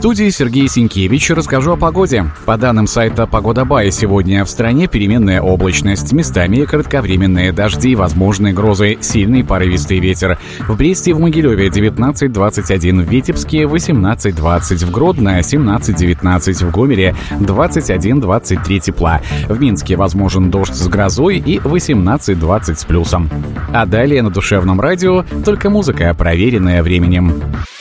студии Сергей Синкевич. Расскажу о погоде. По данным сайта «Погода.бай», сегодня в стране переменная облачность, местами кратковременные дожди, возможны грозы, сильный порывистый ветер. В Бресте и в Могилеве 19-21, в Витебске 18-20, в Гродно 17-19, в Гомеле 21-23 тепла. В Минске возможен дождь с грозой и 18-20 с плюсом. А далее на душевном радио только музыка, проверенная временем.